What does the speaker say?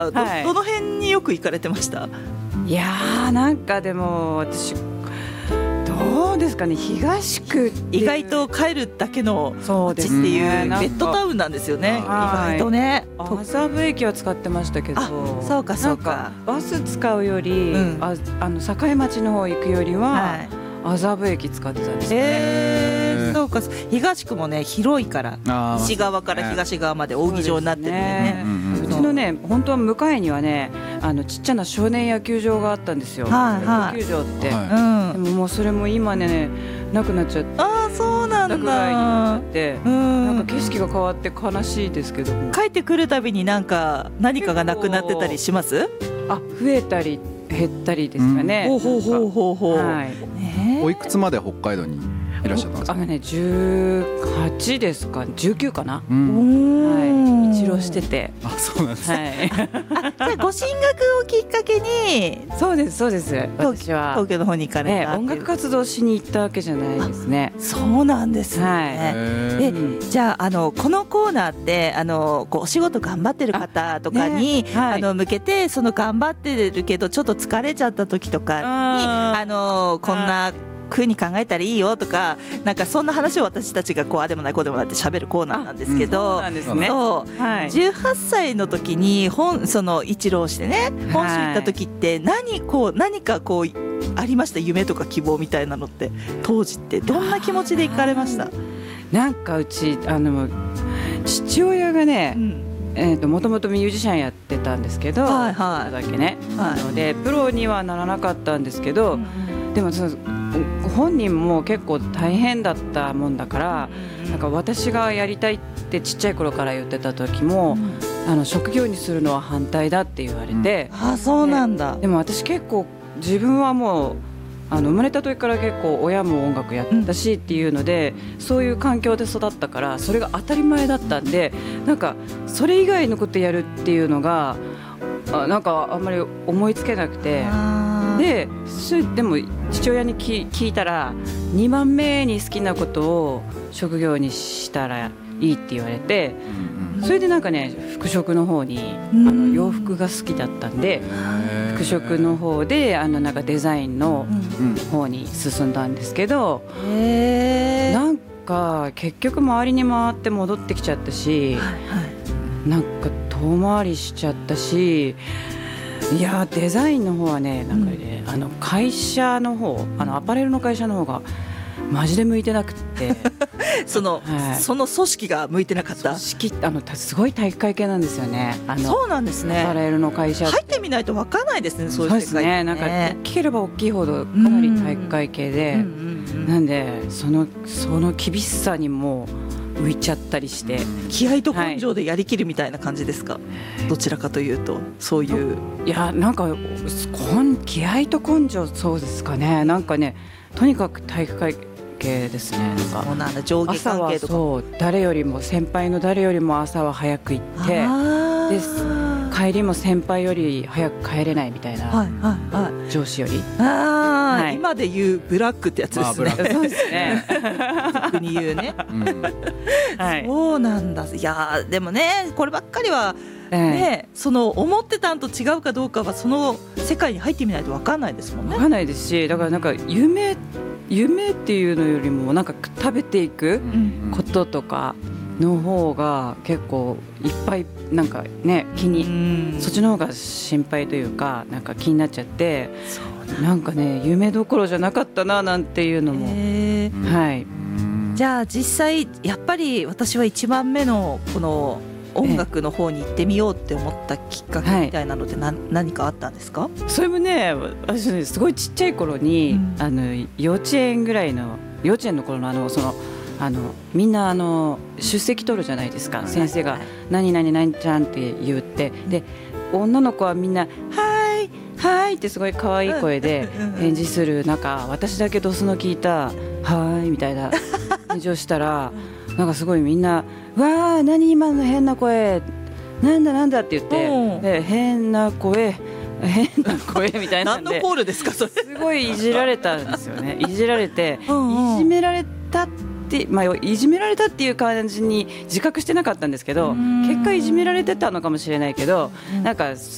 はい、 どの辺によく行かれてました？ いやーなんかでも私どうですかね、東区意外と帰るだけの街っていうベッドタウンなんですよね。意外とね。 麻布駅は使ってましたけど、 そうかそうか。 バス使うより、栄町の方行くよりは、麻布駅使ってたんですね。 そうか。東区もね広いから西側から東側まで扇状になってるんでね。 うちのね本当は向かいにはねちっちゃな少年野球場があったんですよ。野球場って、でももうそれも今ねなくなっちゃって。 そうなんだ。 ぐらいになっちゃって、なんか景色が変わって悲しいですけども。 帰ってくるたびに何かがなくなってたりします？ 増えたり減ったりですかね。 おいくつまで北海道にいらっしゃったんですか ？18ですか、19かな。一浪してて。 そうなんですね。 じゃあご進学をきっかけに。 そうですそうです。私は東京の方に行かれた。 音楽活動しに行ったわけじゃないですね。 そうなんですね。じゃあこのコーナーってお仕事頑張ってる方とかに向けて、その頑張ってるけどちょっと疲れちゃった時とかにこんな風に考えたらいいよとか、なんかそんな話を私たちがあでもないこうでもないって喋るコーナーなんですけど、18歳の時にその一浪してね本州行った時って何かありました？夢とか希望みたいなのって当時ってどんな気持ちで行かれました？ なんかうち父親がね、もともとミュージシャンやってたんですけど、だけね、でプロにはならなかったんですけど、でも本人も結構大変だったもんだから、なんか私がやりたいってちっちゃい頃から言ってた時も、職業にするのは反対だって言われて、 そうなんだ。 でも私結構自分はもう生まれた時から結構親も音楽やったしっていうので、そういう環境で育ったからそれが当たり前だったんで、なんかそれ以外のことやるっていうのがなんかあんまり思いつけなくて、でも父親に聞いたら2番目に好きなことを職業にしたらいいって言われて、それでなんかね服飾の方に洋服が好きだったんで、服飾の方でなんかデザインの方に進んだんですけど、なんか結局周りに回って戻ってきちゃったし、なんか遠回りしちゃったし、いやデザインの方はねなんかね、会社の方アパレルの会社の方がマジで向いてなくってその組織が向いてなかった。 組織すごい体育会系なんですよね。 そうなんですね。 アパレルの会社入ってみないと分からないですね。そういう世界ってね。 そうですね。なんか大きければ大きいほどかなり体育会系で、なんでその厳しさにも浮いちゃったりして、 気合と根性でやりきるみたいな感じですか？どちらかというとそういう。 いやなんか気合と根性、そうですかね。なんかねとにかく体育会系ですね。 そうなんだ。上下関係とか。 そう誰よりも先輩の誰よりも朝は早く行ってで帰りも先輩より早く帰れないみたいな、上司より。 今で言うブラックってやつですね。 そうですね。 特に言うね。そうなんだ。いやでもねこればっかりはその思ってたんと違うかどうかはその世界に入ってみないと分かんないですもんね。 分かんないですし、だからなんか夢っていうのよりもなんか食べていくこととかの方が結構いっぱいなんかねそっちの方が心配というかなんか気になっちゃって、なんかね夢どころじゃなかったななんていうのも。 じゃあ実際やっぱり私は1番目のこの音楽の方に行ってみようって思ったきっかけみたいなので何かあったんですか？それもね私ねすごいちっちゃい頃に、幼稚園の頃のみんな出席取るじゃないですか、先生が何々何ちゃんって言って、で女の子はみんなはいはいってすごい可愛い声で返事する中、私だけドスの効いたはいみたいな返事をしたらなんかすごいみんなわー何今の変な声なんだって言って、で変な声みたいなんで何のコールですかそれ。 すごいいじられたんですよね。いじられていじめられたいじめられたっていう感じに自覚してなかったんですけど、結果いじめられてたのかもしれないけど、なんか